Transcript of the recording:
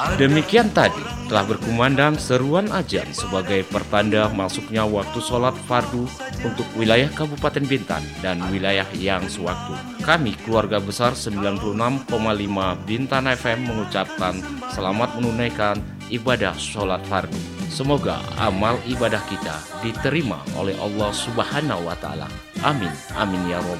Demikian tadi telah berkumandang seruan azan sebagai pertanda masuknya waktu sholat fardu untuk wilayah Kabupaten Bintan dan wilayah yang sewaktu. Kami keluarga besar 96,5 Bintan FM mengucapkan selamat menunaikan ibadah sholat fardu. Semoga amal ibadah kita diterima oleh Allah Subhanahu wa Ta'ala. Amin, amin ya Rabbal